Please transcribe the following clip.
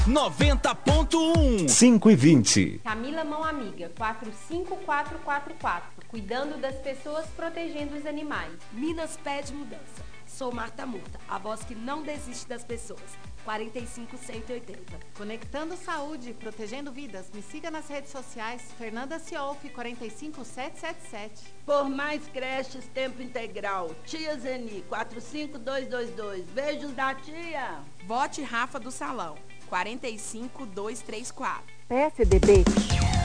90.1 5:20. Camila Mão Amiga, 45444. Cuidando das pessoas, protegendo os animais. Minas pede mudança. Sou Marta Murta, a voz que não desiste das pessoas. 45180. Conectando saúde, protegendo vidas. Me siga nas redes sociais. Fernanda Ciolfi, 45777. Por mais creches, tempo integral. Tia Zeni, 45222. Beijos da tia. Vote Rafa do Salão, 45234. PSDB